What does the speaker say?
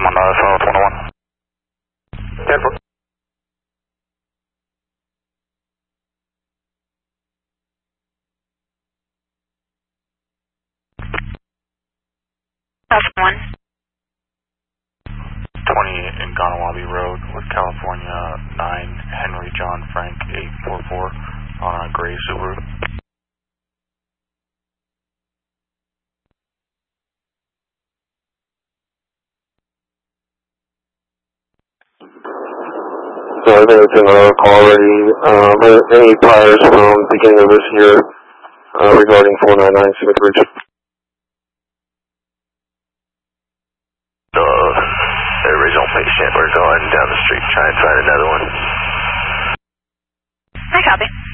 South 101. 10-4. South 1. 20 in Ganawabi Road with California 9 Henry John Frank 844 on a gray Subaru. So I think it's in our call already. Any priors from the beginning of this year regarding 499 Civic Ridge? The original patient, we're going down the street trying to find another one. I copy.